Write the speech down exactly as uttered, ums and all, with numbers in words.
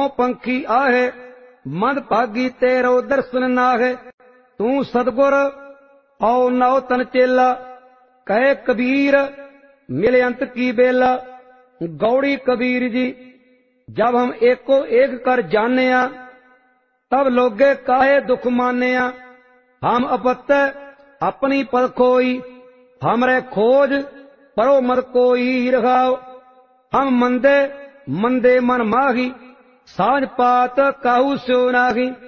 पंखी आहे, मंद भागी तेरो दर्शन नाहे। तू सतगुर आओ नाओ तन चेला, कहे कबीर मिले अंत की बेला। गौड़ी कबीर जी जब हम एको एक कर जाने, तब लोगे काहे दुख माने। हम अपत अपनी पद खोई, हमरे खोज परो मत कोई रखाओ। हम मंदे मंदे मन माही, साझ पात काहू स्यो नाही।